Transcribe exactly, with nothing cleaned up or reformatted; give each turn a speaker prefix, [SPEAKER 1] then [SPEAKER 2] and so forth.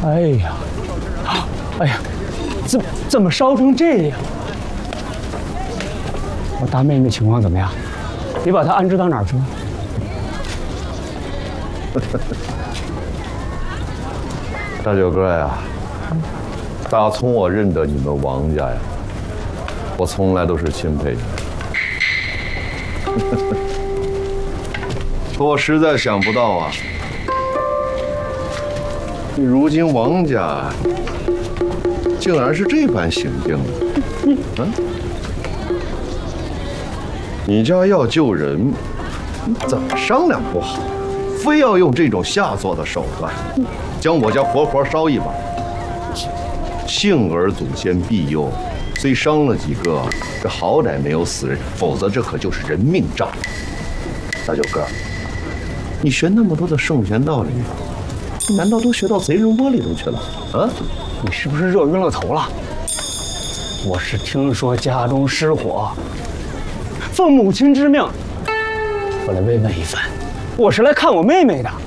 [SPEAKER 1] 哎呀，哎呀，怎怎么烧成这样？我大妹妹情况怎么样？你把她安置到哪儿去了？
[SPEAKER 2] 大九哥呀，打从我认得你们王家呀，我从来都是钦佩你。可我实在想不到啊，你如今王家竟然是这般行径的。嗯，你家要救人，怎么商量不好，非要用这种下作的手段，将我家活活烧一把。幸而祖先庇佑，虽伤了几个，这好歹没有死人，否则这可就是人命账。大九哥，你学那么多的圣贤道理，难道都学到贼人窝里头去了？啊？
[SPEAKER 1] 你是不是热晕了头了？我是听说家中失火，奉母亲之命，我来慰问一番。我是来看我妹妹的。